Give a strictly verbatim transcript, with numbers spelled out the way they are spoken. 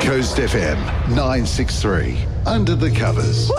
Coast F M nine six three. Under the covers.